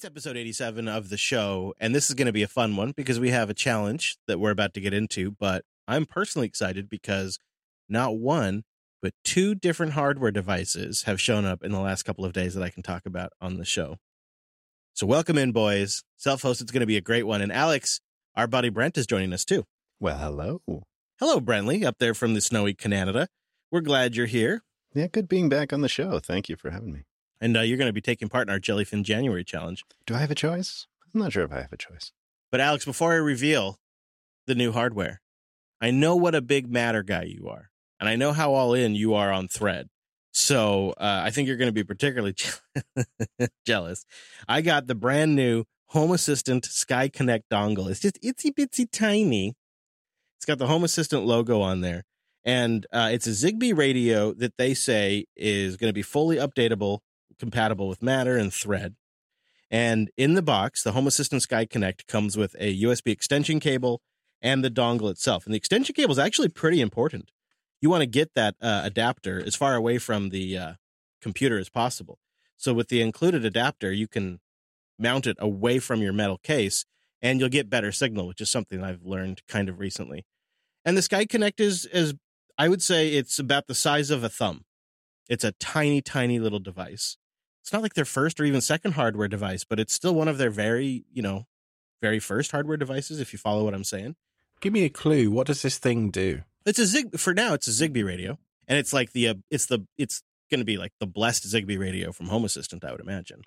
It's episode 87 of the show, and this is going to be a fun one because we have a challenge that we're about to get into, but I'm personally excited because not one, but two different hardware devices have shown up in the last couple of days that I can talk about on the show. So welcome in, boys. Self-hosted's going to be a great one, and Alex, our buddy Brent, is joining us too. Well, hello. Hello, Brentley, up there from the snowy Canada. We're glad you're here. Yeah, good being back on the show. Thank you for having me. And you're going to be taking part in our Jellyfin January challenge. Do I have a choice? I'm not sure if I have a choice. But Alex, before I reveal the new hardware, I know what a big Matter guy you are. And I know how all in you are on Thread. So I think you're going to be particularly jealous. I got the brand new Home Assistant Sky Connect dongle. It's just itsy bitsy tiny. It's got the Home Assistant logo on there. And it's a Zigbee radio that they say is going to be fully updatable, compatible with Matter and Thread. And in the box, the Home Assistant Sky Connect comes with a USB extension cable and the dongle itself. And the extension cable is actually pretty important. You want to get that adapter as far away from the computer as possible. So with the included adapter, you can mount it away from your metal case and you'll get better signal, which is something I've learned kind of recently. And the Sky Connect is I would say it's about the size of a thumb. It's a tiny, tiny little device. It's not like their first or even second hardware device, but it's still one of their very first hardware devices, if you follow what I'm saying. Give me a clue. What does this thing do? For now, it's a Zigbee radio. And it's like it's going to be like the blessed Zigbee radio from Home Assistant, I would imagine.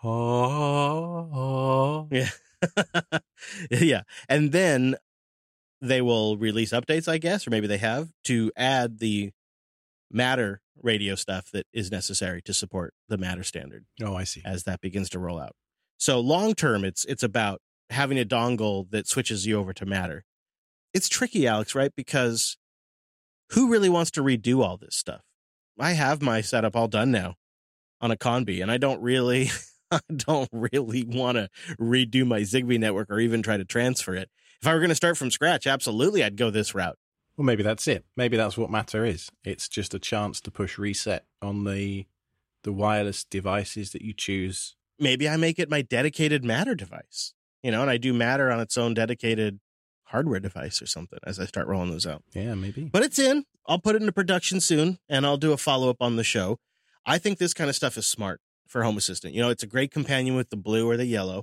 Oh. Yeah. Yeah. And then they will release updates, I guess, or maybe they have, to add the Matter radio stuff that is necessary to support the Matter standard. Oh, I see. As that begins to roll out. So long term, it's about having a dongle that switches you over to Matter. It's tricky, Alex, right? Because who really wants to redo all this stuff? I have my setup all done now on a Conbee, and I don't really want to redo my Zigbee network or even try to transfer it. If I were going to start from scratch, absolutely, I'd go this route. Well, maybe that's it. Maybe that's what Matter is. It's just a chance to push reset on the wireless devices that you choose. Maybe I make it my dedicated Matter device, and I do Matter on its own dedicated hardware device or something as I start rolling those out. Yeah, maybe. But it's in. I'll put it into production soon, and I'll do a follow-up on the show. I think this kind of stuff is smart for Home Assistant. It's a great companion with the blue or the yellow.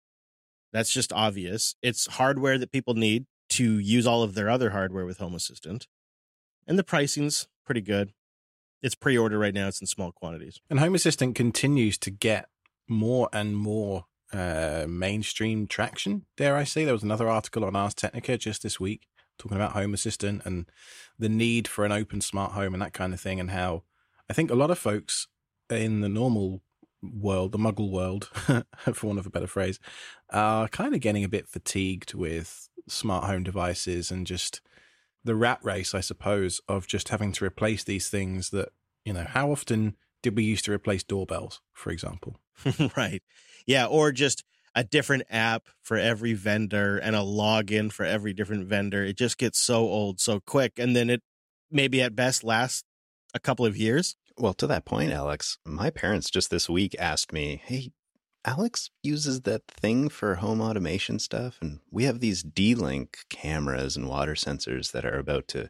That's just obvious. It's hardware that people need to use all of their other hardware with Home Assistant. And the pricing's pretty good. It's pre-order right now. It's in small quantities. And Home Assistant continues to get more and more mainstream traction, dare I say. There was another article on Ars Technica just this week talking about Home Assistant and the need for an open smart home and that kind of thing, and how I think a lot of folks in the normal world, the muggle world, for want of a better phrase, are kind of getting a bit fatigued with smart home devices and just the rat race, I suppose, of just having to replace these things that, how often did we used to replace doorbells, for example? Right. Yeah. Or just a different app for every vendor and a login for every different vendor. It just gets so old so quick. And then it maybe at best lasts a couple of years. Well, to that point, Alex, my parents just this week asked me, hey, Alex uses that thing for home automation stuff, and we have these D-Link cameras and water sensors that are about to,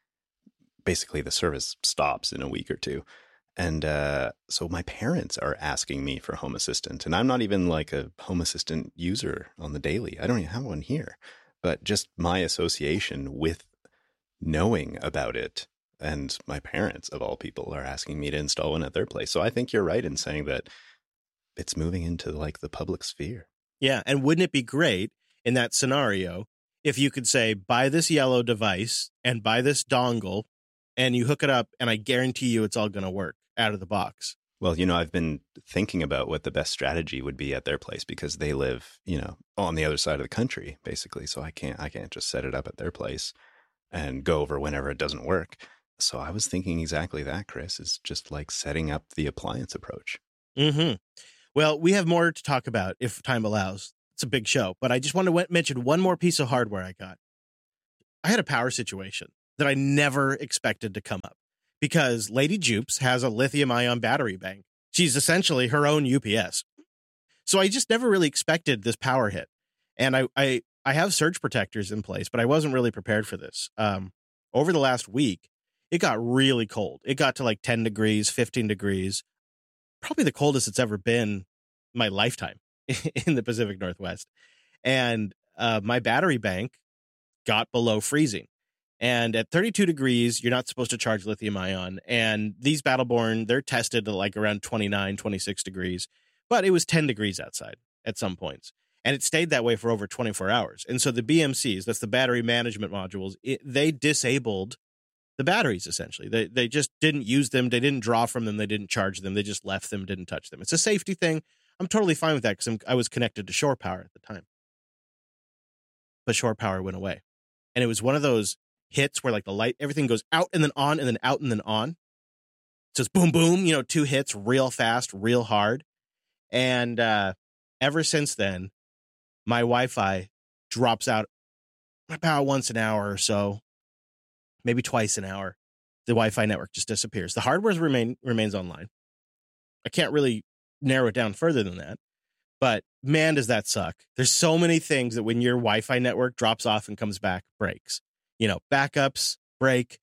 basically the service stops in a week or two. And so my parents are asking me for Home Assistant, and I'm not even like a Home Assistant user on the daily. I don't even have one here, but just my association with knowing about it. And my parents, of all people, are asking me to install one at their place. So I think you're right in saying that it's moving into like the public sphere. Yeah. And wouldn't it be great in that scenario if you could say, buy this yellow device and buy this dongle and you hook it up and I guarantee you it's all going to work out of the box. Well, I've been thinking about what the best strategy would be at their place because they live, on the other side of the country, basically. So I can't just set it up at their place and go over whenever it doesn't work. So I was thinking exactly that, Chris, is just like setting up the appliance approach. Mm-hmm. Well, we have more to talk about if time allows. It's a big show, but I just want to mention one more piece of hardware I got. I had a power situation that I never expected to come up because Lady Jupes has a lithium-ion battery bank. She's essentially her own UPS. So I just never really expected this power hit. And I have surge protectors in place, but I wasn't really prepared for this. Over the last week, it got really cold. It got to like 10 degrees, 15 degrees, probably the coldest it's ever been in my lifetime in the Pacific Northwest. And my battery bank got below freezing. And at 32 degrees, you're not supposed to charge lithium ion. And these Battleborn, they're tested at like around 29, 26 degrees. But it was 10 degrees outside at some points. And it stayed that way for over 24 hours. And so the BMCs, that's the battery management modules, they disabled the batteries, essentially. They just didn't use them. They didn't draw from them. They didn't charge them. They just left them, didn't touch them. It's a safety thing. I'm totally fine with that because I was connected to shore power at the time. But shore power went away. And it was one of those hits where like the light, everything goes out and then on and then out and then on. So it's boom, boom, 2 hits real fast, real hard. And ever since then, my Wi-Fi drops out about once an hour or so, maybe twice an hour. The Wi-Fi network just disappears. The hardware remains online. I can't really narrow it down further than that. But man, does that suck. There's so many things that when your Wi-Fi network drops off and comes back, breaks. Backups break,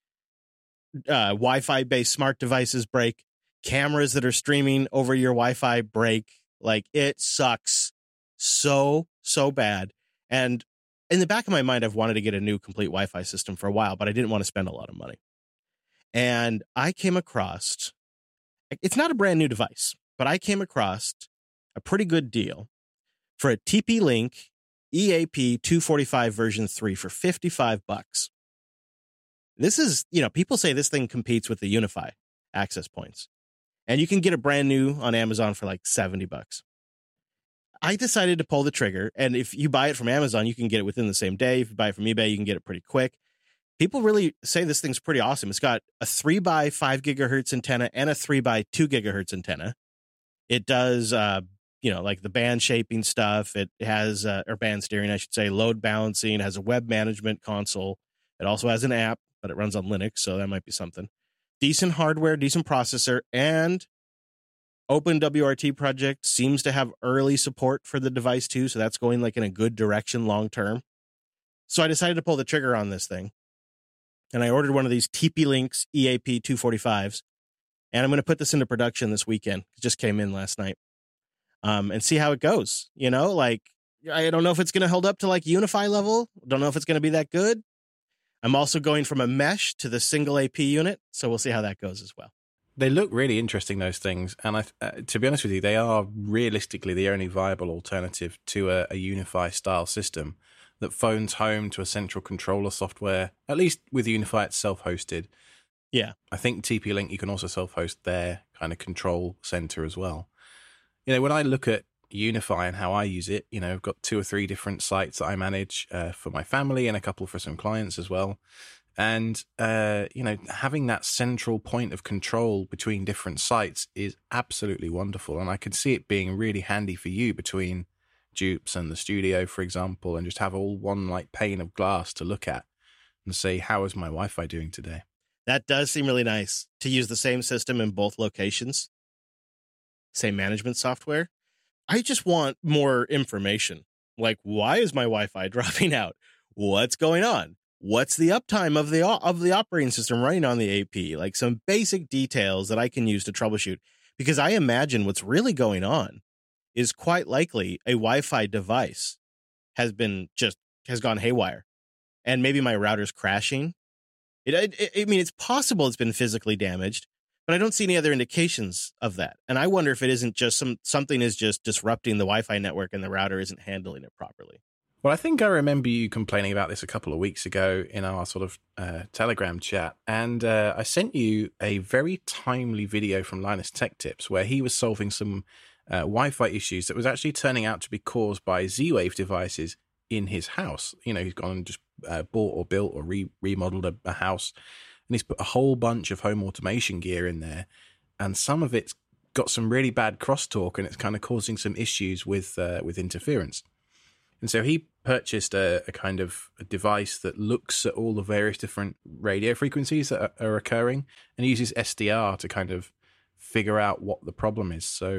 Wi-Fi based smart devices break, cameras that are streaming over your Wi-Fi break. Like, it sucks so bad. And in the back of my mind, I've wanted to get a new complete Wi-Fi system for a while, but I didn't want to spend a lot of money. And I came across, it's not a brand new device, but I came across a pretty good deal for a TP-Link EAP 245 version 3 for $55. This is, people say this thing competes with the Unify access points. And you can get it brand new on Amazon for like $70. I decided to pull the trigger. And if you buy it from Amazon, you can get it within the same day. If you buy it from eBay, you can get it pretty quick. People really say this thing's pretty awesome. It's got a 3x5 gigahertz antenna and a 3x2 gigahertz antenna. It does, like the band shaping stuff. It has, or band steering, I should say, load balancing. It has a web management console. It also has an app, but it runs on Linux, so that might be something. Decent hardware, decent processor, and OpenWRT project seems to have early support for the device too, so that's going like in a good direction long term. So I decided to pull the trigger on this thing, and I ordered one of these TP-Links EAP 245s, and I'm going to put this into production this weekend. It just came in last night. And see how it goes. Like, I don't know if it's going to hold up to like Unify level. Don't know if it's going to be that good. I'm also going from a mesh to the single AP unit, so we'll see how that goes as well. They look really interesting, those things. And to be honest with you, they are realistically the only viable alternative to a Unify style system that phones home to a central controller software, at least with Unify it's self-hosted. Yeah. I think TP-Link, you can also self-host their kind of control center as well. When I look at Unify and how I use it, I've got 2 or 3 different sites that I manage for my family and a couple for some clients as well. And, having that central point of control between different sites is absolutely wonderful. And I could see it being really handy for you between Dupes and the studio, for example, and just have all one like pane of glass to look at and say, how is my Wi-Fi doing today? That does seem really nice to use the same system in both locations. Same management software. I just want more information. Like, why is my Wi-Fi dropping out? What's going on? What's the uptime of the operating system running on the AP? Like some basic details that I can use to troubleshoot. Because I imagine what's really going on is quite likely a Wi-Fi device has gone haywire. And maybe my router's crashing. It's possible it's been physically damaged, but I don't see any other indications of that. And I wonder if it isn't just something is just disrupting the Wi-Fi network and the router isn't handling it properly. Well, I think I remember you complaining about this a couple of weeks ago in our sort of Telegram chat. And I sent you a very timely video from Linus Tech Tips where he was solving some Wi-Fi issues that was actually turning out to be caused by Z-Wave devices in his house. He's gone and just bought or built or remodeled a house. And he's put a whole bunch of home automation gear in there. And some of it's got some really bad crosstalk and it's kind of causing some issues with interference. And so he purchased a kind of a device that looks at all the various different radio frequencies that are occurring and uses SDR to kind of figure out what the problem is. So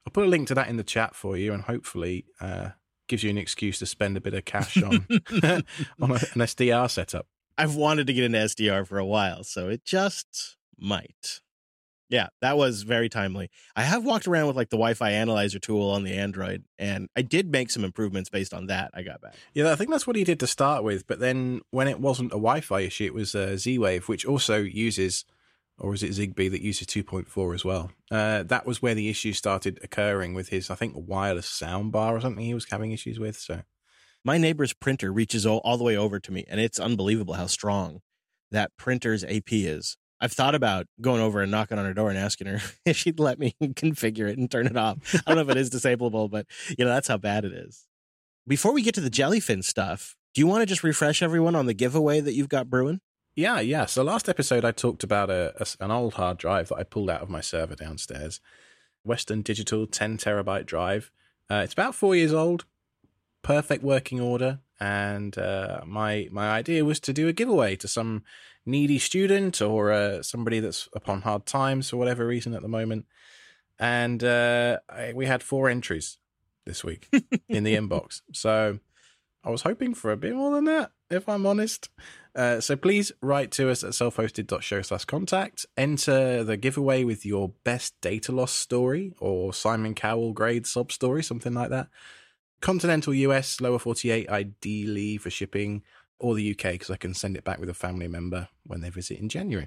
I'll put a link to that in the chat for you, and hopefully gives you an excuse to spend a bit of cash on an SDR setup. I've wanted to get into SDR for a while, so it just might. Yeah, that was very timely. I have walked around with like the Wi-Fi analyzer tool on the Android, and I did make some improvements based on that. I got back. Yeah, I think that's what he did to start with. But then when it wasn't a Wi-Fi issue, it was Z-Wave, which also uses, or is it Zigbee that uses 2.4 as well? That was where the issue started occurring with his, I think, wireless soundbar or something he was having issues with. So my neighbor's printer reaches all the way over to me, and it's unbelievable how strong that printer's AP is. I've thought about going over and knocking on her door and asking her if she'd let me configure it and turn it off. I don't know if it is disableable, but that's how bad it is. Before we get to the Jellyfin stuff, do you want to just refresh everyone on the giveaway that you've got brewing? Yeah. So last episode, I talked about an old hard drive that I pulled out of my server downstairs. Western Digital 10 terabyte drive. It's about 4 years old. Perfect working order. And my idea was to do a giveaway to some needy student or somebody that's upon hard times for whatever reason at the moment. And we had 4 entries this week in the inbox. So I was hoping for a bit more than that, if I'm honest. So please write to us at selfhosted.show/contact. Enter the giveaway with your best data loss story or Simon Cowell grade sub story, something like that. Continental US, lower 48, ideally for shipping, or the UK, because I can send it back with a family member when they visit in January.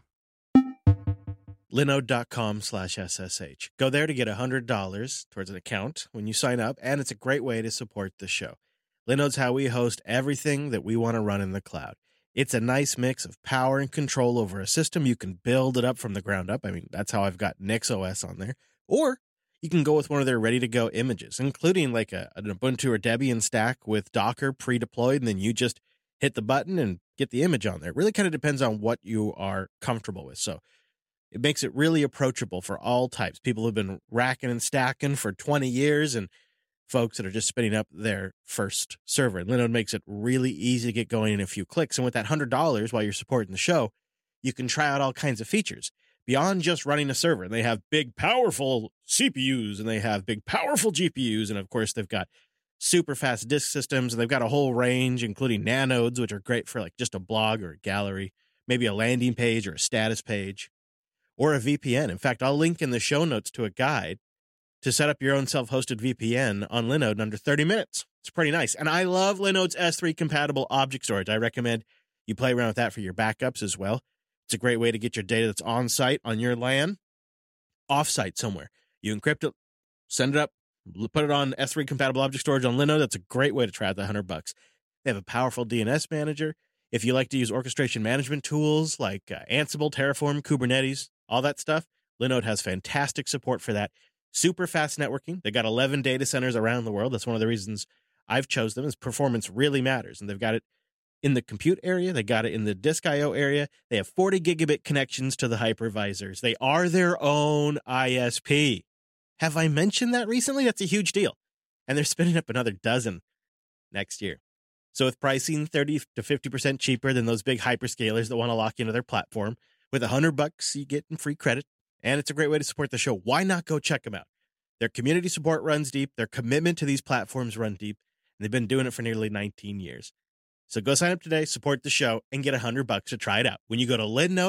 Linode.com/SSH. Go there to get $100 towards an account when you sign up, and it's a great way to support the show. Linode's how we host everything that we want to run in the cloud. It's a nice mix of power and control over a system. You can build it up from the ground up. I mean, that's how I've got NixOS on there. Or you can go with one of their ready-to-go images, including like an Ubuntu or Debian stack with Docker pre-deployed, and then you just hit the button and get the image on there. It really kind of depends on what you are comfortable with. So it makes it really approachable for all types. People who've been racking and stacking for 20 years and folks that are just spinning up their first server. And Linode makes it really easy to get going in a few clicks. And with that $100 while you're supporting the show, you can try out all kinds of features beyond just running a server. And they have big, powerful CPUs, and they have big, powerful GPUs. And of course, they've got super fast disk systems, and they've got a whole range, including nanodes, which are great for like just a blog or a gallery, maybe a landing page or a status page, or a VPN. In fact, I'll link in the show notes to a guide to set up your own self-hosted VPN on Linode in under 30 minutes. It's pretty nice. And I love Linode's S3 compatible object storage. I recommend you play around with that for your backups as well. It's a great way to get your data that's on site on your LAN off-site somewhere. You encrypt it, send it up, put it on S3 compatible object storage on Linode. That's a great way to try out that $100. They have a powerful DNS manager. If you like to use orchestration management tools like Ansible, Terraform, Kubernetes, all that stuff, Linode has fantastic support for that. Super fast networking. They got 11 data centers around the world. That's one of the reasons I've chose them, is performance really matters. And they've got it in the compute area. They got it in the disk IO area. They have 40 gigabit connections to the hypervisors. They are their own ISP. Have I mentioned that recently? That's a huge deal. And they're spinning up another dozen next year. So with pricing 30 to 50% cheaper than those big hyperscalers that want to lock into their platform, with $100, you get free credit. And it's a great way to support the show. Why not go check them out? Their community support runs deep. Their commitment to these platforms run deep. And they've been doing it for nearly 19 years. So go sign up today, support the show, and get $100 to try it out when you go to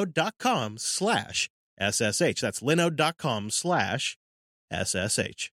linode.com/SSH. That's linode.com/SSH.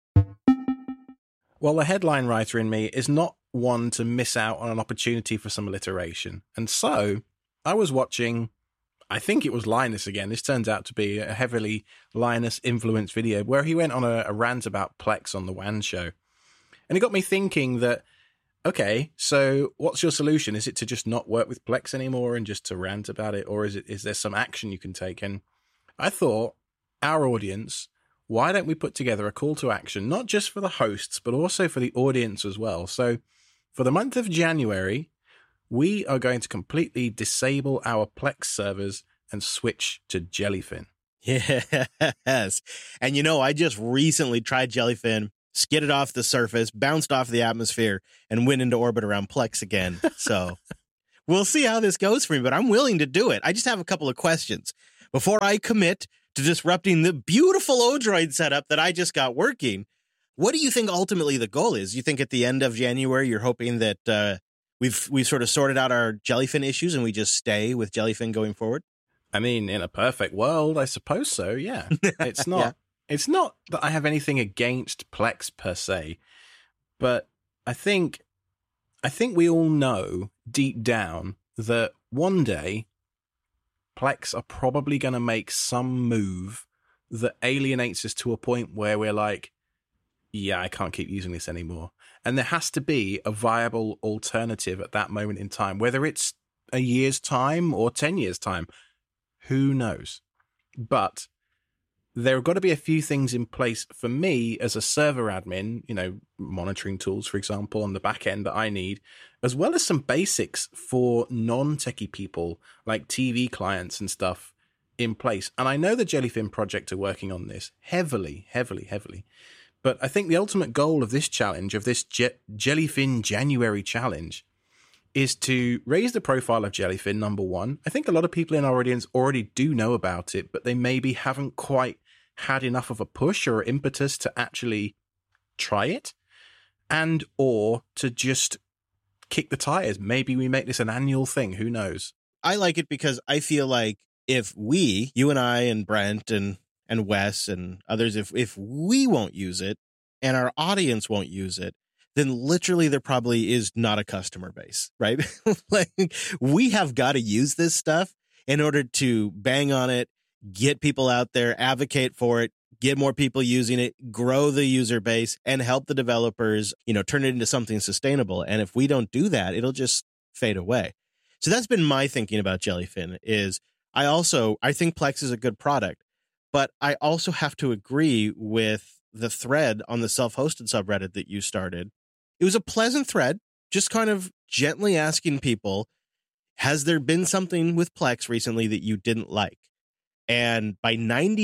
Well, the headline writer in me is not one to miss out on an opportunity for some alliteration. And so I was watching, I think it was Linus again. This turns out to be a heavily Linus-influenced video where he went on a rant about Plex on the WAN show. And it got me thinking that, okay, so what's your solution? Is it to just not work with Plex anymore and just to rant about it? Or is there some action you can take? And I thought, our audience, why don't we put together a call to action, not just for the hosts, but also for the audience as well? So for the month of January, we are going to completely disable our Plex servers and switch to Jellyfin. Yes. And I just recently tried Jellyfin, skidded off the surface, bounced off the atmosphere, and went into orbit around Plex again. So we'll see how this goes for me, but I'm willing to do it. I just have a couple of questions. Before I commit to disrupting the beautiful Odroid setup that I just got working. What do you think ultimately the goal is? You think at the end of January, you're hoping that we've sort of sorted out our Jellyfin issues and we just stay with Jellyfin going forward? I mean, in a perfect world, I suppose so. Yeah, it's not. Yeah. It's not that I have anything against Plex per se, but I think we all know deep down that one day Plex are probably going to make some move that alienates us to a point where we're like, yeah, I can't keep using this anymore. And there has to be a viable alternative at that moment in time, whether it's a year's time or 10 years' time. Who knows? But there have got to be a few things in place for me as a server admin, monitoring tools, for example, on the back end that I need, as well as some basics for non-techie people like TV clients and stuff in place. And I know the Jellyfin project are working on this heavily. But I think the ultimate goal of this challenge, of this Jellyfin January challenge, is to raise the profile of Jellyfin, number one. I think a lot of people in our audience already do know about it, but they maybe haven't quite had enough of a push or impetus to actually try it, and or to just kick the tires. Maybe we make this an annual thing. Who knows? I like it because I feel like if you and I and Brent and Wes and others, if we won't use it and our audience won't use it, then literally there probably is not a customer base, right? Like, we have got to use this stuff in order to bang on it, get people out there, advocate for it, get more people using it, grow the user base, and help the developers, turn it into something sustainable. And if we don't do that, it'll just fade away. So that's been my thinking about Jellyfin. Is I think Plex is a good product, but I also have to agree with the thread on the self-hosted subreddit that you started. It was a pleasant thread, just kind of gently asking people, has there been something with Plex recently that you didn't like? And by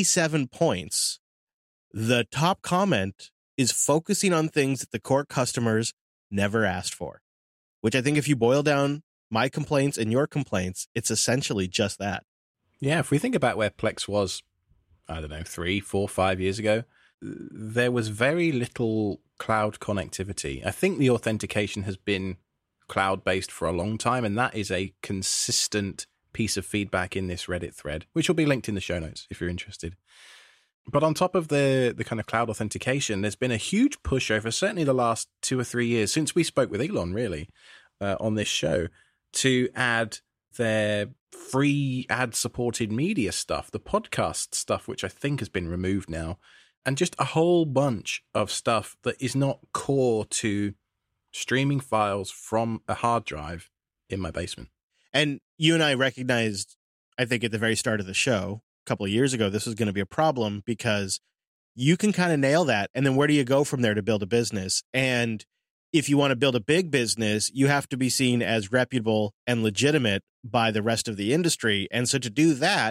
97 points, the top comment is focusing on things that the core customers never asked for, which I think if you boil down my complaints and your complaints, it's essentially just that. Yeah, if we think about where Plex was, I don't know, 3, 4, 5 years ago, there was very little cloud connectivity. I think the authentication has been cloud-based for a long time, and that is a consistent piece of feedback in this Reddit thread, which will be linked in the show notes if you're interested. But on top of the kind of cloud authentication, there's been a huge push over certainly the last 2 or 3 years since we spoke with Elon, really, on this show, to add their free ad-supported media stuff, the podcast stuff, which I think has been removed now, and just a whole bunch of stuff that is not core to streaming files from a hard drive in my basement. And you and I recognized, I think at the very start of the show, a couple of years ago, this was going to be a problem because you can kind of nail that. And then where do you go from there to build a business? And if you want to build a big business, you have to be seen as reputable and legitimate by the rest of the industry. And so to do that,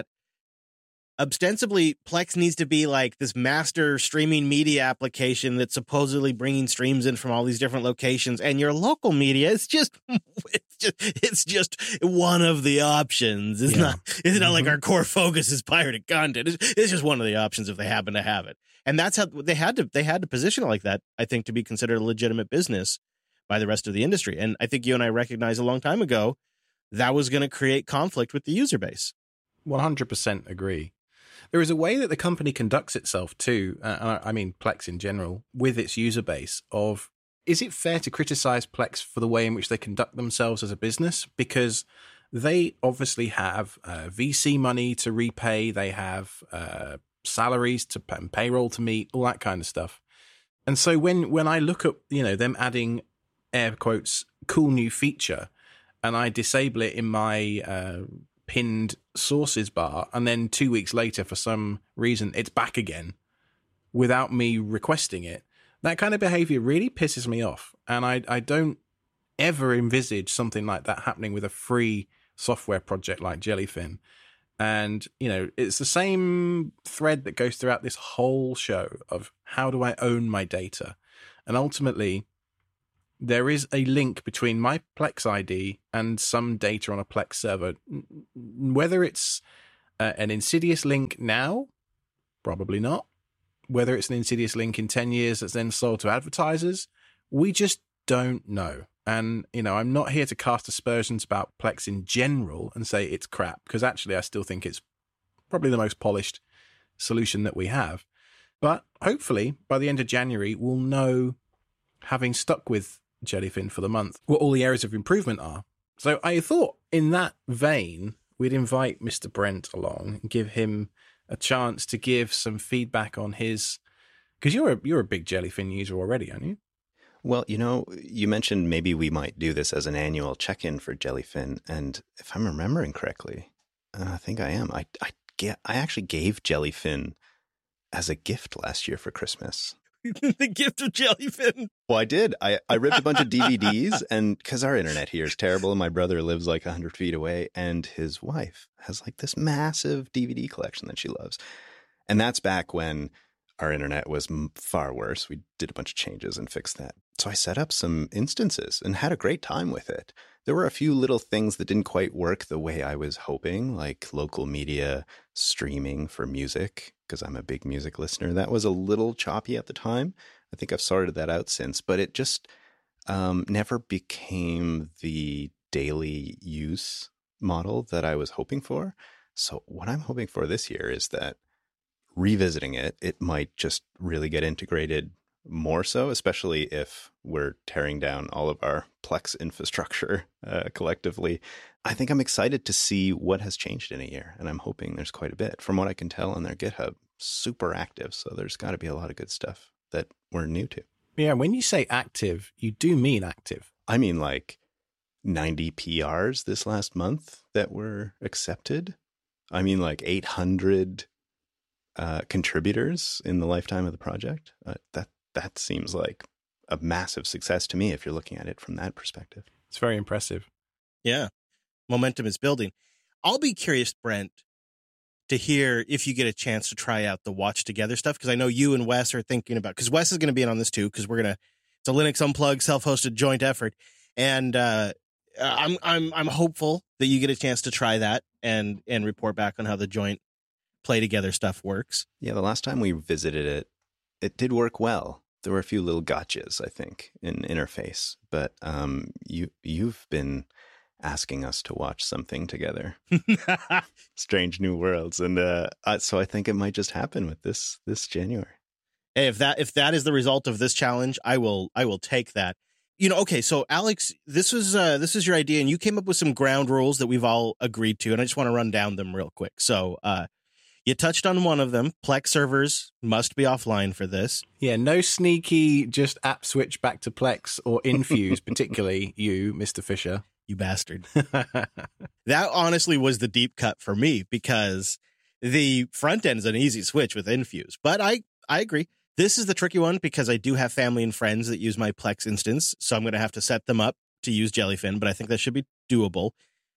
ostensibly, Plex needs to be like this master streaming media application that's supposedly bringing streams in from all these different locations. And your local media is just one of the options. It's not like our core focus is pirated content. It's just one of the options if they happen to have it. And that's how they had to position it like that, I think, to be considered a legitimate business by the rest of the industry. And I think you and I recognized a long time ago that was going to create conflict with the user base. 100% agree. There is a way that the company conducts itself too, I mean Plex in general, with its user base of, is it fair to criticize Plex for the way in which they conduct themselves as a business? Because they obviously have VC money to repay, they have salaries to and payroll to meet, all that kind of stuff. And so when I look at, them adding air quotes, cool new feature, and I disable it in my pinned sources bar, and then 2 weeks later, for some reason, it's back again without me requesting it, that kind of behavior really pisses me off. And I don't ever envisage something like that happening with a free software project like Jellyfin. And, it's the same thread that goes throughout this whole show of how do I own my data? And ultimately, there is a link between my Plex ID and some data on a Plex server. Whether it's an insidious link now, Probably not. Whether it's an insidious link in 10 years that's then sold to advertisers, we just don't know. And, I'm not here to cast aspersions about Plex in general and say it's crap, because actually I still think it's probably the most polished solution that we have. But hopefully by the end of January, we'll know, having stuck with Jellyfin for the month, what all the areas of improvement are. So I thought in that vein, we'd invite Mr. Brent along and give him a chance to give some feedback on his, because you're a big Jellyfin user already, aren't you? Well, you mentioned maybe we might do this as an annual check-in for Jellyfin. And if I'm remembering correctly, I think I am. I actually gave Jellyfin as a gift last year for Christmas. The gift of Jellyfin. Well, I did. I ripped a bunch of DVDs, and because our internet here is terrible, and my brother lives like 100 feet away, and his wife has like this massive DVD collection that she loves. And that's back when our internet was far worse. We did a bunch of changes and fixed that. So I set up some instances and had a great time with it. There were a few little things that didn't quite work the way I was hoping, like local media streaming for music, because I'm a big music listener. That was a little choppy at the time. I think I've sorted that out since, but it just never became the daily use model that I was hoping for. So what I'm hoping for this year is that revisiting it might just really get integrated more so, especially if we're tearing down all of our Plex infrastructure collectively. I think I'm excited to see what has changed in a year, and I'm hoping there's quite a bit. From what I can tell on their GitHub, super active, so there's got to be a lot of good stuff that we're new to. Yeah, when you say active, you do mean active. I mean like 90 PRs this last month that were accepted. I mean like 800 contributors in the lifetime of the project. That seems like a massive success to me if you're looking at it from that perspective. It's very impressive. Yeah. Momentum is building. I'll be curious, Brent, to hear if you get a chance to try out the Watch Together stuff, because I know you and Wes are thinking about, because Wes is going to be in on this too, because it's a Linux Unplugged self-hosted joint effort. And I'm hopeful that you get a chance to try that and report back on how the joint play together stuff works. Yeah, the last time we visited it did work well. There were a few little gotchas, I think, in interface, but you've been asking us to watch something together. Strange New Worlds, and so I think it might just happen with this January. Hey, if that is the result of this challenge, I will take that. Okay, so Alex, this is your idea, and you came up with some ground rules that we've all agreed to, and I just want to run down them real quick. So, you touched on one of them. Plex servers must be offline for this. Yeah, no sneaky just app switch back to Plex or Infuse, particularly you, Mr. Fisher. You bastard. That honestly was the deep cut for me, because the front end is an easy switch with Infuse. But I agree. This is the tricky one, because I do have family and friends that use my Plex instance, so I'm going to have to set them up to use Jellyfin, but I think that should be doable.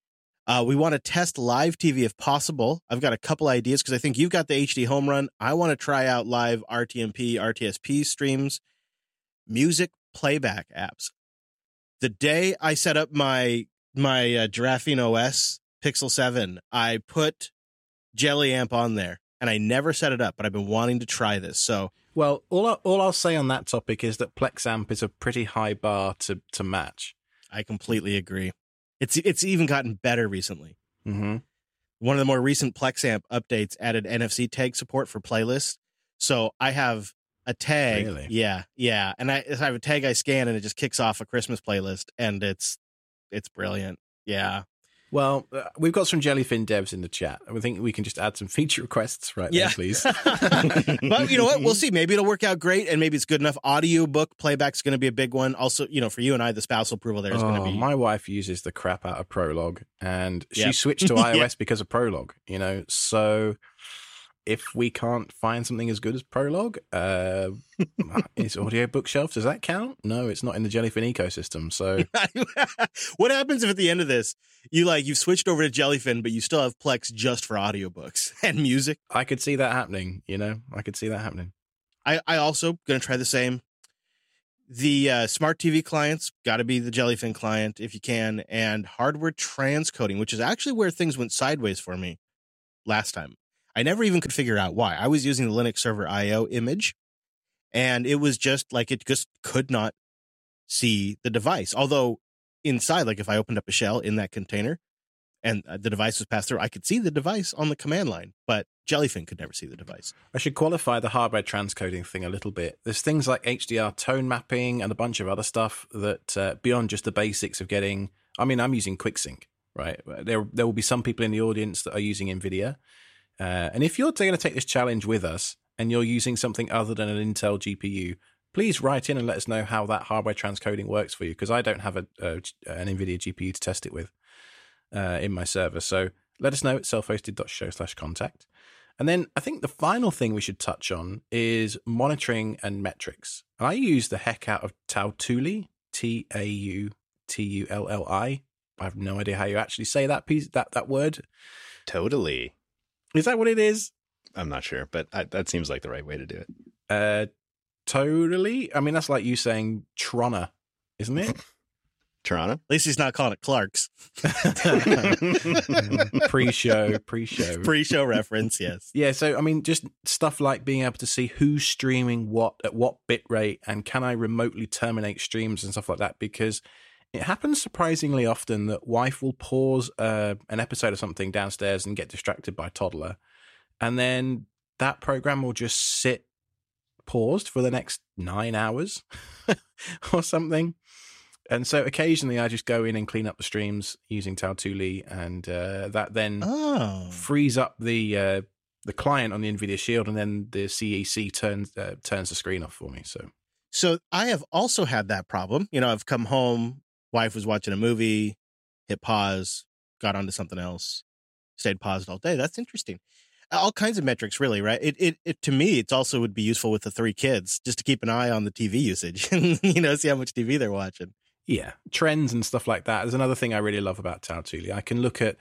We want to test live TV if possible. I've got a couple ideas, because I think you've got the HD home run. I want to try out live RTMP, RTSP streams, music playback apps. The day I set up my Giraffing OS Pixel 7, I put Jelly Amp on there, and I never set it up, but I've been wanting to try this. So, well, all I'll say on that topic is that Plex Amp is a pretty high bar to match. I completely agree. It's even gotten better recently. Mm-hmm. One of the more recent Plex Amp updates added NFC tag support for playlists. So I have a tag. Really? Yeah. And I have a tag I scan, and it just kicks off a Christmas playlist, and it's brilliant. Yeah. Well, we've got some Jellyfin devs in the chat. I think we can just add some feature requests right there, please. But you know what? We'll see. Maybe it'll work out great, and maybe it's good enough. Audiobook playback's going to be a big one. Also, for you and I, the spousal approval there is going to be... My wife uses the crap out of Prolog, and she switched to iOS because of Prolog, so... If we can't find something as good as Prolog, is Audio Bookshelf, does that count? No, it's not in the Jellyfin ecosystem. So what happens if at the end of this, you've switched over to Jellyfin, but you still have Plex just for audiobooks and music? I could see that happening, I could see that happening. I also going to try the same. The smart TV clients, got to be the Jellyfin client if you can, and hardware transcoding, which is actually where things went sideways for me last time. I never even could figure out why. I was using the Linux Server IO image, and it was just like it just could not see the device. Although inside, like if I opened up a shell in that container and the device was passed through, I could see the device on the command line, but Jellyfin could never see the device. I should qualify the hardware transcoding thing a little bit. There's things like HDR tone mapping and a bunch of other stuff that beyond just the basics of getting, I mean, I'm using QuickSync, right? There will be some people in the audience that are using NVIDIA. And if you're going to take this challenge with us and you're using something other than an Intel GPU, please write in and let us know how that hardware transcoding works for you, because I don't have an NVIDIA GPU to test it with in my server. So let us know at selfhosted.show/contact. And then I think the final thing we should touch on is monitoring and metrics. And I use the heck out of Tautulli, Tautulli. I have no idea how you actually say that that word. Totally. Is that what it is? I'm not sure, but that seems like the right way to do it. Totally. I mean, that's like you saying Trona, isn't it? Toronto? At least he's not calling it Clark's. Pre-show reference, yes. Yeah, so I mean, just stuff like being able to see who's streaming what at what bit rate, and can I remotely terminate streams and stuff like that, because it happens surprisingly often that wife will pause an episode of something downstairs and get distracted by toddler, and then that program will just sit paused for the next 9 hours or something. And so occasionally I just go in and clean up the streams using Tautulli, and that then frees up the client on the NVIDIA Shield, and then the CEC turns the screen off for me. So I have also had that problem. You know, I've come home, wife was watching a movie, hit pause, got onto something else, stayed paused all day. That's interesting. All kinds of metrics, really, right? It to me, it also would be useful with the 3 kids, just to keep an eye on the TV usage and, you know, see how much TV they're watching. Yeah, trends and stuff like that is another thing I really love about Tautulli. I can look at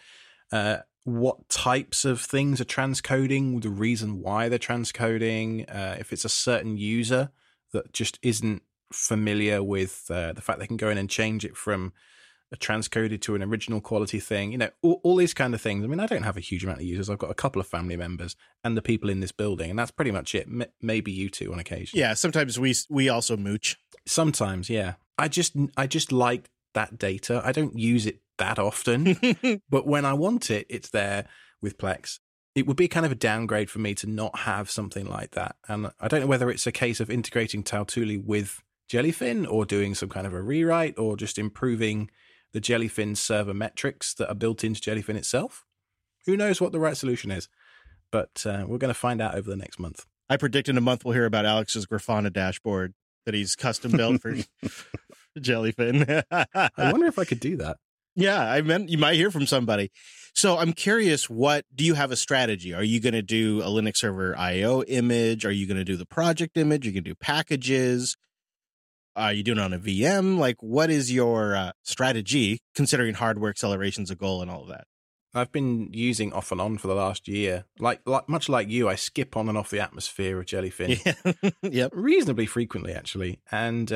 what types of things are transcoding, the reason why they're transcoding, if it's a certain user that just isn't familiar with the fact they can go in and change it from a transcoded to an original quality thing, you know, all these kind of things. I mean, I don't have a huge amount of users. I've got a couple of family members and the people in this building, and that's pretty much it. Maybe you two on occasion. Yeah, sometimes we also mooch. Sometimes, yeah. I just like that data. I don't use it that often, but when I want it, it's there with Plex. It would be kind of a downgrade for me to not have something like that. And I don't know whether it's a case of integrating Tautulli with Jellyfin, or doing some kind of a rewrite, or just improving the Jellyfin server metrics that are built into Jellyfin itself. Who knows what the right solution is? But we're going to find out over the next month. I predict in a month we'll hear about Alex's Grafana dashboard that he's custom built for Jellyfin. I wonder if I could do that. Yeah, I meant you might hear from somebody. So I'm curious, do you have a strategy? Are you going to do a Linux Server IO image? Are you going to do the project image? Are you going to do packages? Are you doing it on a VM? Like, what is your strategy, considering hardware acceleration's a goal and all of that? I've been using off and on for the last year. Like much like you, I skip on and off the atmosphere of Jellyfin. Yeah. Yep. Reasonably frequently, actually. And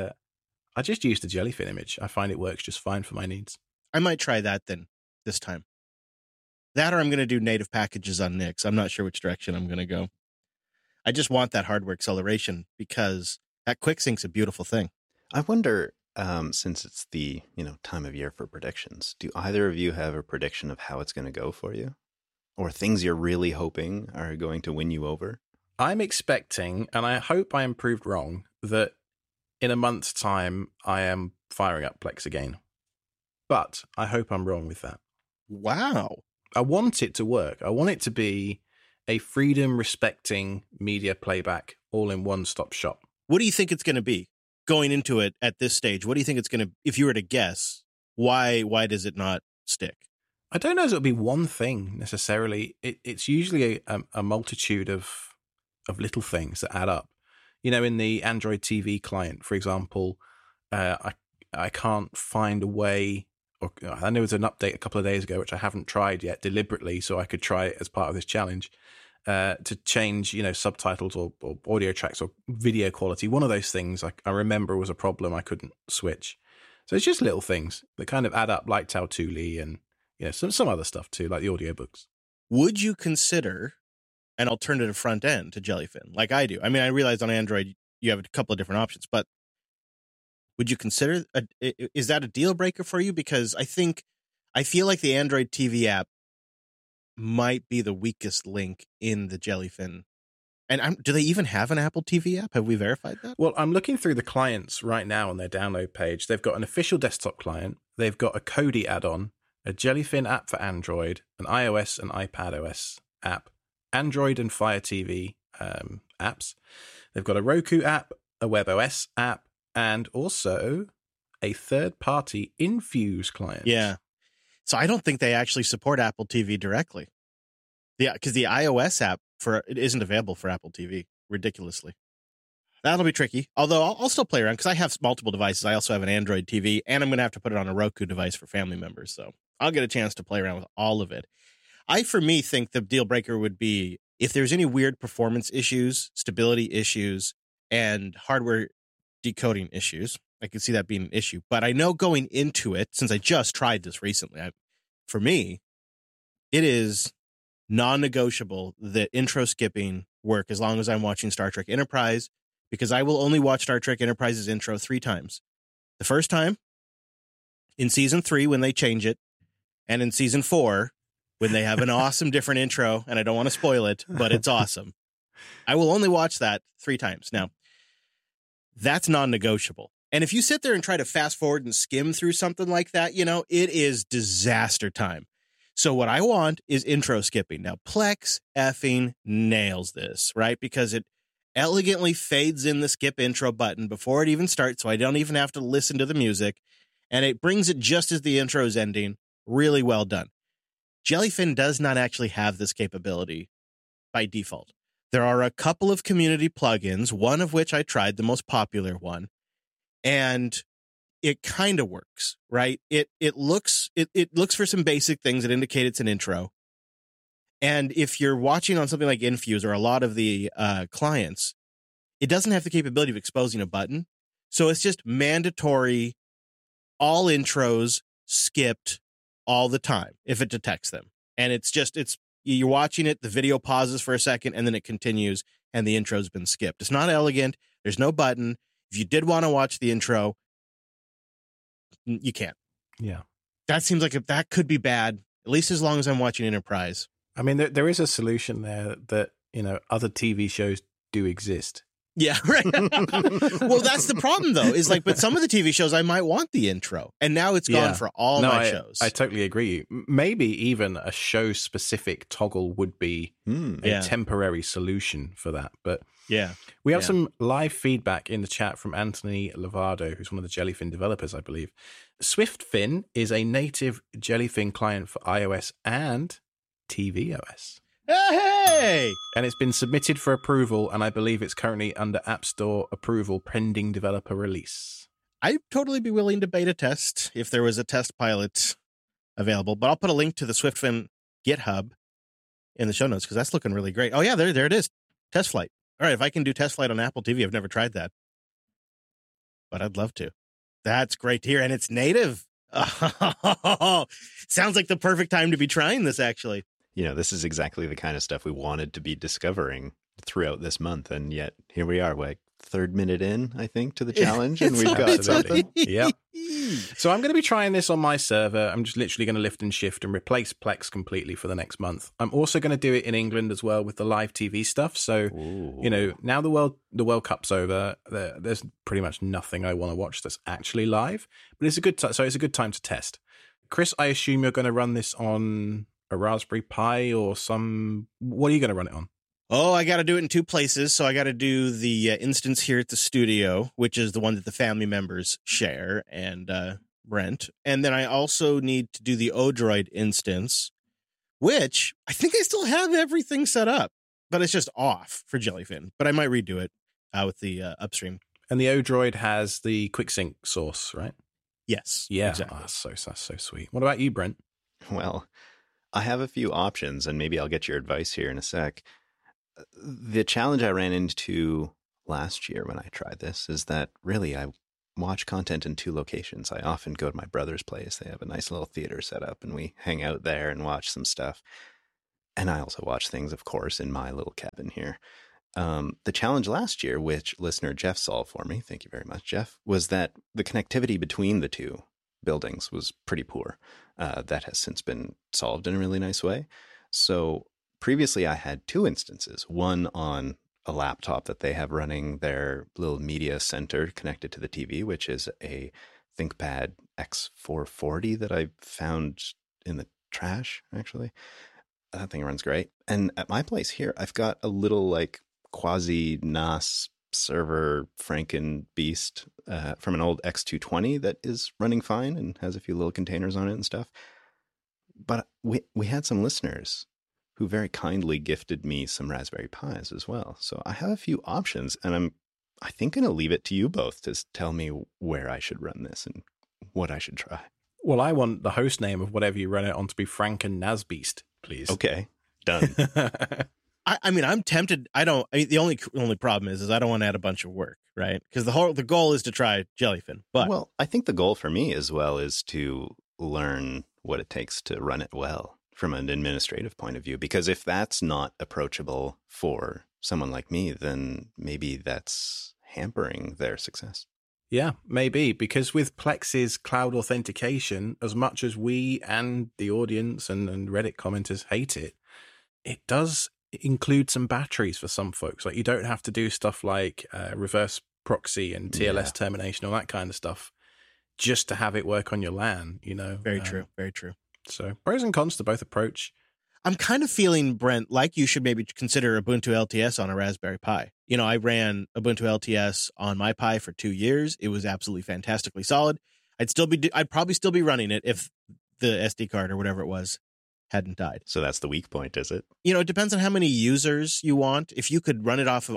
I just use the Jellyfin image. I find it works just fine for my needs. I might try that then this time. That, or I'm going to do native packages on Nix. I'm not sure which direction I'm going to go. I just want that hardware acceleration because that QuickSync's a beautiful thing. I wonder, since it's the time of year for predictions, do either of you have a prediction of how it's going to go for you? Or things you're really hoping are going to win you over? I'm expecting, and I hope I am proved wrong, that in a month's time I am firing up Plex again. But I hope I'm wrong with that. Wow. I want it to work. I want it to be a freedom-respecting media playback all-in-one-stop shop. What do you think it's going to be going into it at this stage? What do you think it's going to, if you were to guess, why does it not stick? I don't know if it'll be one thing necessarily. It's usually a multitude of little things that add up. You know, in the Android TV client, for example, I can't find a way, or I know there was an update a couple of days ago, which I haven't tried yet deliberately, so I could try it as part of this challenge. To change, subtitles or audio tracks or video quality. One of those things I remember was a problem. I couldn't switch. So it's just little things that kind of add up, like Tautulli and some other stuff too, like the audiobooks. Would you consider an alternative front end to Jellyfin, like I do. I mean, I realize on Android you have a couple of different options, but would you consider is that a deal breaker for you? Because I feel like the Android TV app might be the weakest link in the Jellyfin. And do they even have an Apple TV app? Have we verified that? Well, I'm looking through the clients right now on their download page. They've got an official desktop client. They've got a Kodi add-on, a Jellyfin app for Android, an iOS and iPadOS app, Android and Fire TV apps. They've got a Roku app, a WebOS app, and also a third-party Infuse client. Yeah. So I don't think they actually support Apple TV directly. Yeah, because the iOS app it isn't available for Apple TV, ridiculously. That'll be tricky. Although I'll still play around because I have multiple devices. I also have an Android TV, and I'm going to have to put it on a Roku device for family members. So I'll get a chance to play around with all of it. For me, think the deal breaker would be if there's any weird performance issues, stability issues, and hardware decoding issues. I could see that being an issue. But I know going into it, since I just tried this recently, for me, it is non-negotiable that intro skipping work as long as I'm watching Star Trek Enterprise, because I will only watch Star Trek Enterprise's intro 3 times. The first time in season 3 when they change it, and in season 4 when they have an awesome different intro, and I don't want to spoil it, but it's awesome. I will only watch that 3 times. Now, that's non-negotiable. And if you sit there and try to fast forward and skim through something like that, it is disaster time. So what I want is intro skipping. Now, Plex effing nails this, right? Because it elegantly fades in the skip intro button before it even starts, so I don't even have to listen to the music. And it brings it just as the intro is ending. Really well done. Jellyfin does not actually have this capability by default. There are a couple of community plugins, one of which I tried, the most popular one, and it kind of works, right? It looks for some basic things that indicate it's an intro. And if you're watching on something like Infuse or a lot of the clients, it doesn't have the capability of exposing a button. So it's just mandatory, all intros skipped all the time if it detects them. And you're watching it, the video pauses for a second, and then it continues, and the intro's been skipped. It's not elegant. There's no button. If you did want to watch the intro, you can't. Yeah. That seems like that could be bad, at least as long as I'm watching Enterprise. I mean, there is a solution there that, other TV shows do exist. Yeah, right. Well, that's the problem, though, is but some of the TV shows I might want the intro, and now it's gone for all my shows. I totally agree. Maybe even a show-specific toggle would be a temporary solution for that. But yeah, we have some live feedback in the chat from Anthony Lovardo, who's one of the Jellyfin developers, I believe. SwiftFin is a native Jellyfin client for iOS and tvOS. Hey! And it's been submitted for approval, and I believe it's currently under App Store approval pending developer release. I'd totally be willing to beta test if there was a test pilot available, but I'll put a link to the SwiftFin GitHub in the show notes because that's looking really great. Oh, yeah, there it is. Test flight. All right, if I can do test flight on Apple TV, I've never tried that, but I'd love to. That's great to hear, and it's native. Oh, sounds like the perfect time to be trying this, actually. This is exactly the kind of stuff we wanted to be discovering throughout this month. And yet here we are, 3rd minute in, I think, to the challenge. And we've got something. Yeah. So I'm going to be trying this on my server. I'm just literally going to lift and shift and replace Plex completely for the next month. I'm also going to do it in England as well with the live TV stuff. So, now the World Cup's over. There's pretty much nothing I want to watch that's actually live. But it's a good so it's a good time to test. Chris, I assume you're going to run this on a Raspberry Pi or what are you going to run it on? Oh, I got to do it in 2 places. So I got to do the instance here at the studio, which is the one that the family members share and rent. And then I also need to do the Odroid instance, which I think I still have everything set up, but it's just off for Jellyfin. But I might redo it with the upstream. And the Odroid has the QuickSync source, right? Yes. Yeah. Exactly. That's so sweet. What about you, Brent? Well, I have a few options, and maybe I'll get your advice here in a sec. The challenge I ran into last year when I tried this is that really I watch content in 2 locations. I often go to my brother's place. They have a nice little theater set up, and we hang out there and watch some stuff. And I also watch things, of course, in my little cabin here. The challenge last year, which listener Jeff solved for me, thank you very much, Jeff, was that the connectivity between the two buildings was pretty poor. That has since been solved in a really nice way. So previously I had two instances, one on a laptop that they have running their little media center connected to the TV, which is a ThinkPad X440 that I found in the trash, actually. That thing runs great. And at my place here, I've got a little like quasi NAS server Franken beast from an old X220 that is running fine and has a few little containers on it and stuff. But we had some listeners who very kindly gifted me some Raspberry Pis as well. So I have a few options, and I think going to leave it to you both to tell me where I should run this and what I should try. Well, I want the host name of whatever you run it on to be Franken Nasbeast, please. Okay, done. I mean, I'm tempted. The only problem is I don't want to add a bunch of work, right? Because the goal is to try Jellyfin. But well, I think the goal for me as well is to learn what it takes to run it well from an administrative point of view. Because if that's not approachable for someone like me, then maybe that's hampering their success. Yeah, maybe, because with Plex's cloud authentication, as much as we and the audience and Reddit commenters hate it, it does include some batteries for some folks. Like, you don't have to do stuff like reverse proxy and TLS termination, all that kind of stuff, just to have it work on your LAN, you know? Very true. Very true. So pros and cons to both approach. I'm kind of feeling, Brent, like you should maybe consider Ubuntu LTS on a Raspberry Pi. You know, I ran Ubuntu LTS on my Pi for 2 years. It was absolutely fantastically solid. I'd probably still be running it if the SD card or whatever it was hadn't died. So that's the weak point, is it? You know, it depends on how many users you want. If you could run it off a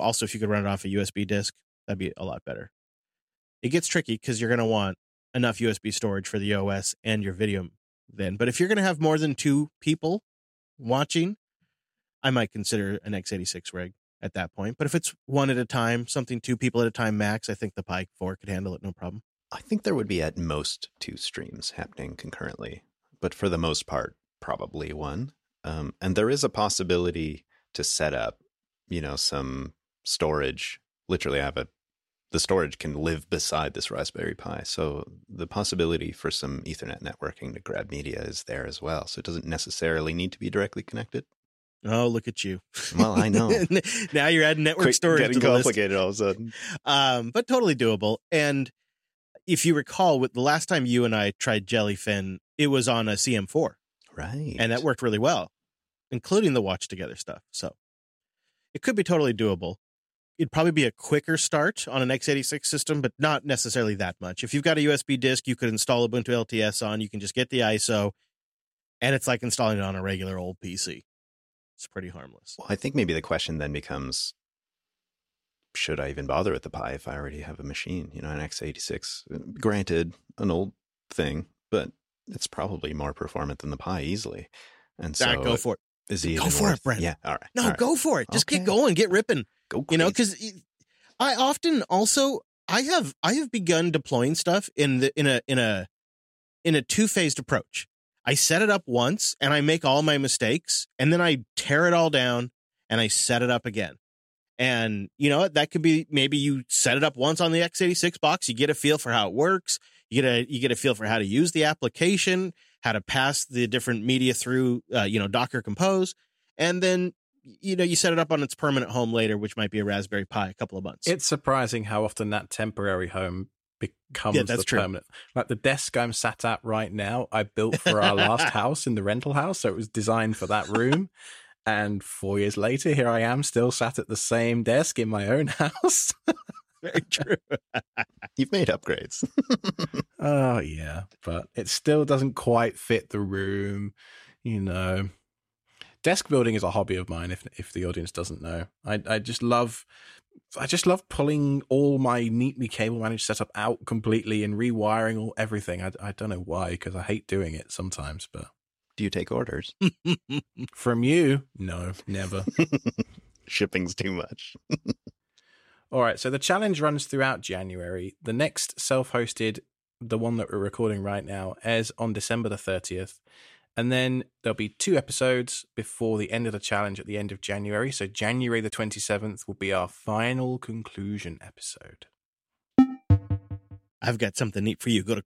USB disk, that'd be a lot better. It gets tricky because you're going to want enough USB storage for the OS and your video then. But if you're going to have more than 2 people watching, I might consider an x86 rig at that point. But if it's one at a time, 2 people at a time max, I think the Pi 4 could handle it, no problem. I think there would be at most 2 streams happening concurrently, but for the most part, probably one. And there is a possibility to set up, you know, some storage. Literally, the storage can live beside this Raspberry Pi. So the possibility for some Ethernet networking to grab media is there as well. So it doesn't necessarily need to be directly connected. Oh, look at you. Well, I know. Now you're adding network storage getting to the complicated all of a sudden. But totally doable. And if you recall, with the last time you and I tried Jellyfin, it was on a CM4. Right. And that worked really well, including the watch together stuff. So it could be totally doable. It'd probably be a quicker start on an x86 system, but not necessarily that much. If you've got a USB disk, you could install Ubuntu LTS on. You can just get the ISO, and it's like installing it on a regular old PC. It's pretty harmless. Well, I think maybe the question then becomes, should I even bother with the Pi if I already have a machine? You know, an x86, granted, an old thing, but it's probably more performant than the Pi easily. And so go for it. Go for it, Brent. Yeah, all right. No, all right. go for it. Just get going, get ripping. Go crazy. You know, because I often also I have begun deploying stuff in a 2-phased approach. I set it up once and I make all my mistakes, and then I tear it all down and I set it up again. And you know, that could be, maybe you set it up once on the x86 box, you get a feel for how it works, you get a feel for how to use the application, how to pass the different media through Docker Compose, and then you set it up on its permanent home later, which might be a Raspberry Pi a couple of months. It's surprising how often that temporary home becomes the permanent. Like the desk I'm sat at right now, I built for our last house in the rental house, so it was designed for that room. And 4 years later, here I am still sat at the same desk in my own house. Very true. You've made upgrades. Oh, yeah. But it still doesn't quite fit the room, you know. Desk building is a hobby of mine, if the audience doesn't know. I just love pulling all my neatly cable managed setup out completely and rewiring everything. I don't know why, because I hate doing it sometimes, but... Do you take orders? From you? No, never. Shipping's too much. All right, so the challenge runs throughout January. The next self-hosted, the one that we're recording right now, airs on December the 30th. And then there'll be 2 episodes before the end of the challenge at the end of January. So January the 27th will be our final conclusion episode. I've got something neat for you. Go to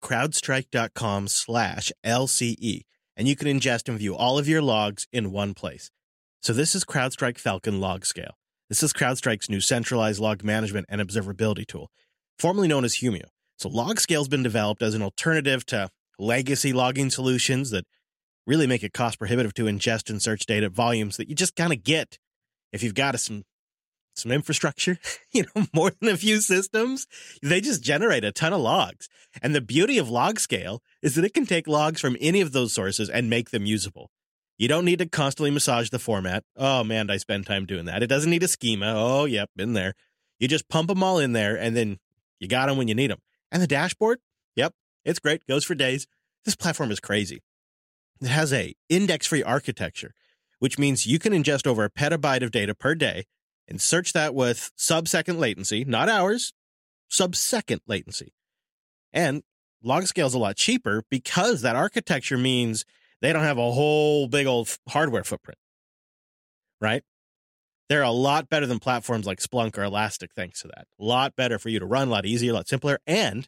crowdstrike.com/LCE, and you can ingest and view all of your logs in one place. So this is CrowdStrike Falcon Log Scale. This is CrowdStrike's new centralized log management and observability tool, formerly known as Humio. So Log Scale has been developed as an alternative to legacy logging solutions that really make it cost prohibitive to ingest and search data at volumes that you just kind of get if you've got some infrastructure, more than a few systems. They just generate a ton of logs. And the beauty of Log Scale is that it can take logs from any of those sources and make them usable. You don't need to constantly massage the format. Oh, man, I spend time doing that. It doesn't need a schema. Oh, yep, been there. You just pump them all in there, and then you got them when you need them. And the dashboard, yep, it's great. Goes for days. This platform is crazy. It has a index-free architecture, which means you can ingest over a petabyte of data per day and search that with sub-second latency, not hours, sub-second latency. And Log Scale is a lot cheaper because that architecture means they don't have a whole big old hardware footprint, right? They're a lot better than platforms like Splunk or Elastic thanks to that. A lot better for you to run, a lot easier, a lot simpler. And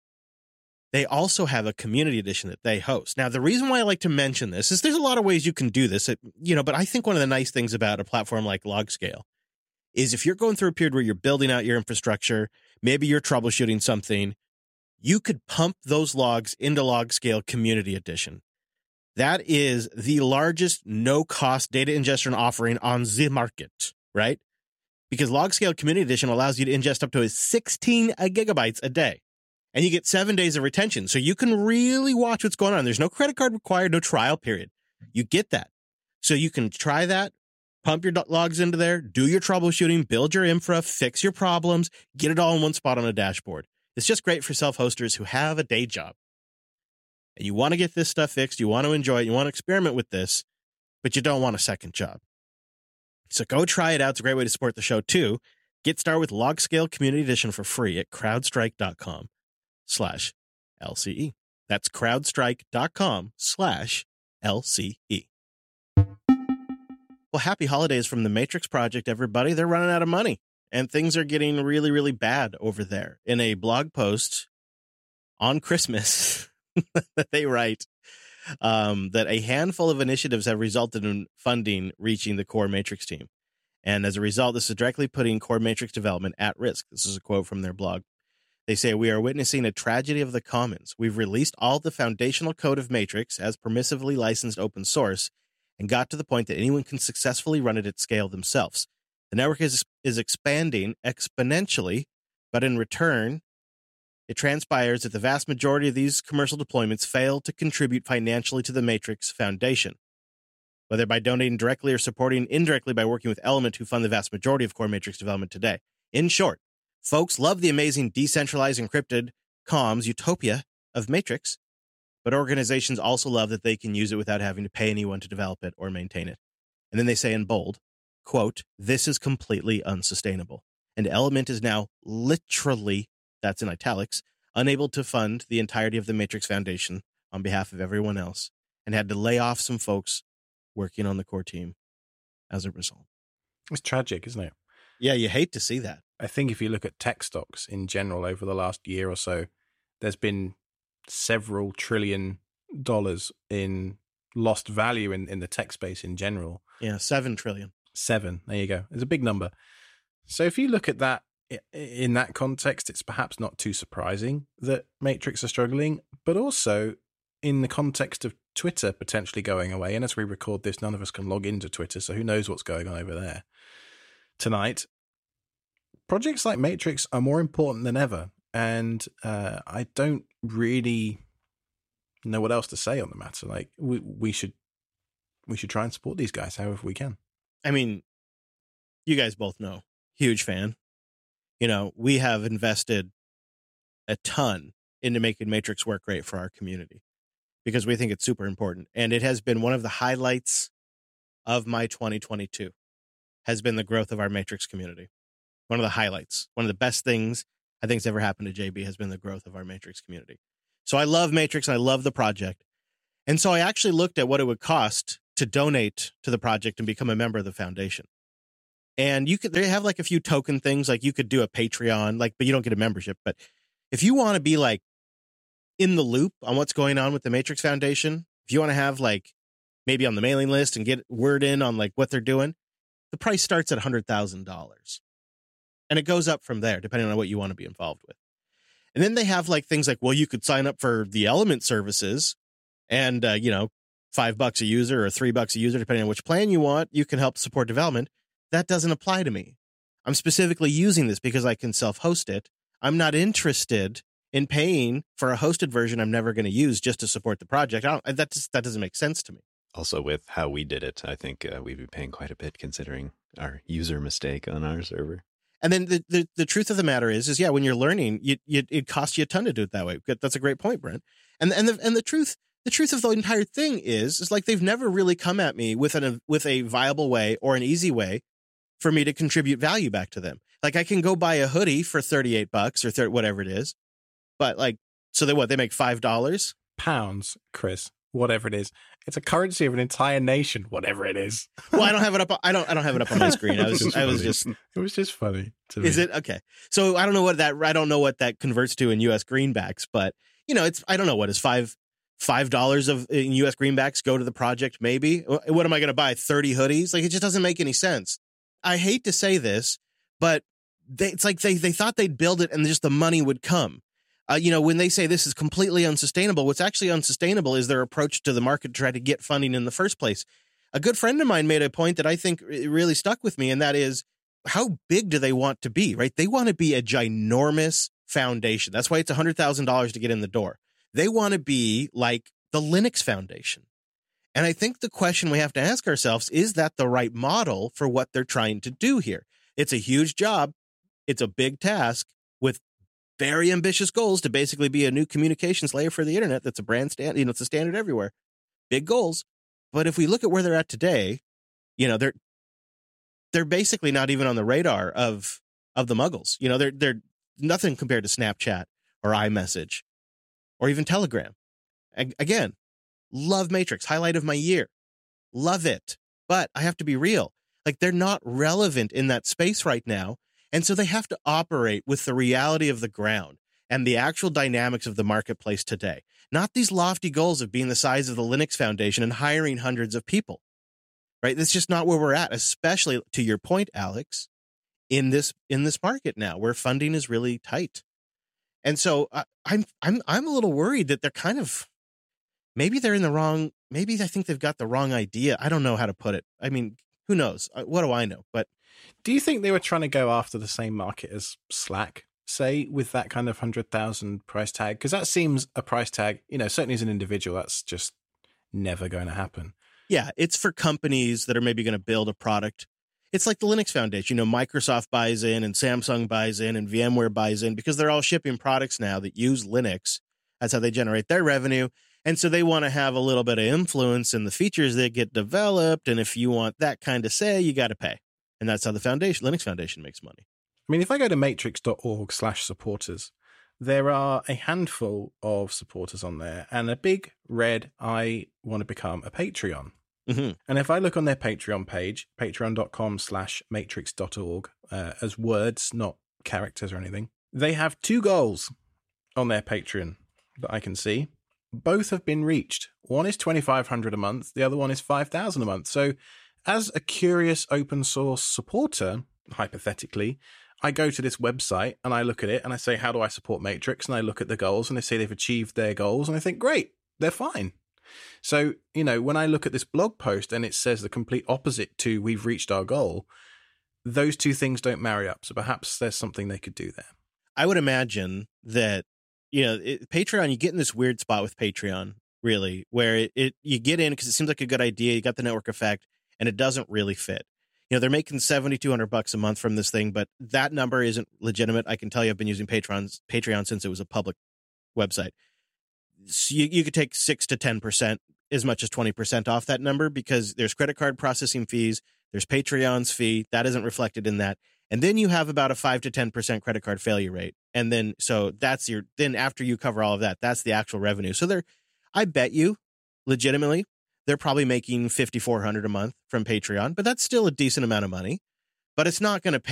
they also have a community edition that they host. Now, the reason why I like to mention this is there's a lot of ways you can do this, but I think one of the nice things about a platform like Log Scale is if you're going through a period where you're building out your infrastructure, maybe you're troubleshooting something, you could pump those logs into Log Scale Community Edition. That is the largest no-cost data ingestion offering on the market, right? Because Log Scale Community Edition allows you to ingest up to 16 gigabytes a day. And you get 7 days of retention. So you can really watch what's going on. There's no credit card required, no trial period. You get that. So you can try that, pump your logs into there, do your troubleshooting, build your infra, fix your problems, get it all in one spot on a dashboard. It's just great for self-hosters who have a day job. And you want to get this stuff fixed, you want to enjoy it, you want to experiment with this, but you don't want a second job. So go try it out. It's a great way to support the show, too. Get started with Log Scale Community Edition for free at crowdstrike.com/LCE. That's crowdstrike.com/LCE. Well, happy holidays from the Matrix Project, everybody. They're running out of money, and things are getting really, really bad over there. In a blog post on Christmas, they write that a handful of initiatives have resulted in funding reaching the core Matrix team. And as a result, this is directly putting core Matrix development at risk. This is a quote from their blog. They say, "We are witnessing a tragedy of the commons. We've released all the foundational code of Matrix as permissively licensed open source and got to the point that anyone can successfully run it at scale themselves. The network is expanding exponentially, but in return, it transpires that the vast majority of these commercial deployments fail to contribute financially to the Matrix Foundation, whether by donating directly or supporting indirectly by working with Element, who fund the vast majority of core Matrix development today. In short, folks love the amazing decentralized encrypted comms utopia of Matrix, but organizations also love that they can use it without having to pay anyone to develop it or maintain it." And then they say in bold, quote, "This is completely unsustainable. And Element is now literally," that's in italics, "unable to fund the entirety of the Matrix Foundation on behalf of everyone else and had to lay off some folks working on the core team as a result." It's tragic, isn't it? Yeah, you hate to see that. I think if you look at tech stocks in general over the last year or so, there's been several $1 trillion in lost value in the tech space in general. Yeah, 7 trillion. 7. There you go. It's a big number. So if you look at that in that context, it's perhaps not too surprising that Matrix are struggling, but also in the context of Twitter potentially going away. And as we record this, none of us can log into Twitter, so who knows what's going on over there tonight. Projects like Matrix are more important than ever. And I don't really know what else to say on the matter. Like we should try and support these guys however we can. I mean, you guys both know, huge fan. We have invested a ton into making Matrix work great for our community because we think it's super important. And it has been one of the highlights of my 2022 has been the growth of our Matrix community. One of the highlights, one of the best things I think has ever happened to JB has been the growth of our Matrix community. So I love Matrix and I love the project. And so I actually looked at what it would cost to donate to the project and become a member of the foundation. And they have like a few token things, like you could do a Patreon, like, but you don't get a membership. But if you want to be like in the loop on what's going on with the Matrix Foundation, if you want to have like maybe on the mailing list and get word in on like what they're doing, the price starts at $100,000. And it goes up from there, depending on what you want to be involved with. And then they have like things like, well, you could sign up for the Element services and, $5 a user or $3 a user, depending on which plan you want. You can help support development. That doesn't apply to me. I'm specifically using this because I can self-host it. I'm not interested in paying for a hosted version I'm never going to use just to support the project. That doesn't make sense to me. Also, with how we did it, I think we'd be paying quite a bit considering our user mistake on our server. And then the truth of the matter is when you're learning, it costs you a ton to do it that way. That's a great point, Brent. And the truth of the entire thing is like they've never really come at me with a viable way or an easy way for me to contribute value back to them. Like I can go buy a hoodie for $38 or whatever it is, but like so they make $5 pounds, Chris. Whatever it is, it's a currency of an entire nation. Whatever it is. Well, I don't have it up. I don't have it up on my screen. It was just funny to me. Is it okay? So I don't know what that converts to in U.S. greenbacks, but I don't know what is $5 of in U.S. greenbacks go to the project. Maybe. What am I going to buy? 30 hoodies? Like it just doesn't make any sense. I hate to say this, but it's like they thought they'd build it and just the money would come. When they say this is completely unsustainable, what's actually unsustainable is their approach to the market to try to get funding in the first place. A good friend of mine made a point that I think really stuck with me, and that is, how big do they want to be, right? They want to be a ginormous foundation. That's why it's $100,000 to get in the door. They want to be like the Linux Foundation. And I think the question we have to ask ourselves, is that the right model for what they're trying to do here? It's a huge job. It's a big task with very ambitious goals to basically be a new communications layer for the internet. That's a brand standard. It's a standard everywhere. Big goals. But if we look at where they're at today, they're basically not even on the radar of the muggles. They're nothing compared to Snapchat or iMessage or even Telegram. Again, love Matrix, highlight of my year. Love it. But I have to be real. Like they're not relevant in that space right now. And so they have to operate with the reality of the ground and the actual dynamics of the marketplace today, not these lofty goals of being the size of the Linux Foundation and hiring hundreds of people, right? That's just not where we're at, especially to your point, Alex, in this market now where funding is really tight. And so I'm a little worried that they're kind of, maybe they're in the wrong, maybe I think they've got the wrong idea. I don't know how to put it. I mean, who knows? What do I know? But do you think they were trying to go after the same market as Slack, say, with that kind of 100,000 price tag? Because that seems a price tag, certainly as an individual, that's just never going to happen. Yeah, it's for companies that are maybe going to build a product. It's like the Linux Foundation. Microsoft buys in and Samsung buys in and VMware buys in because they're all shipping products now that use Linux. That's how they generate their revenue. And so they want to have a little bit of influence in the features that get developed. And if you want that kind of say, you got to pay. And that's how the Linux Foundation makes money. I mean, if I go to matrix.org/supporters, there are a handful of supporters on there and a big red, I want to become a Patreon. Mm-hmm. And if I look on their Patreon page, patreon.com/matrix.org, as words, not characters or anything, they have 2 goals on their Patreon that I can see. Both have been reached. One is $2,500 a month. The other one is $5,000 a month. So as a curious open source supporter, hypothetically, I go to this website and I look at it and I say, how do I support Matrix? And I look at the goals and they say they've achieved their goals. And I think, great, they're fine. So, when I look at this blog post and it says the complete opposite to we've reached our goal, those two things don't marry up. So perhaps there's something they could do there. I would imagine that, Patreon, you get in this weird spot with Patreon, really, where you get in because it seems like a good idea. You got the network effect. And it doesn't really fit. They're making $7,200 a month from this thing, but that number isn't legitimate. I can tell you, I've been using Patreon since it was a public website. So you could take 6 to 10%, as much as 20% off that number, because there's credit card processing fees, there's Patreon's fee that isn't reflected in that, and then you have about a 5 to 10% credit card failure rate, and then so that's then after you cover all of that, that's the actual revenue. So I bet you legitimately, they're probably making $5,400 a month from Patreon, but that's still a decent amount of money. But it's not going to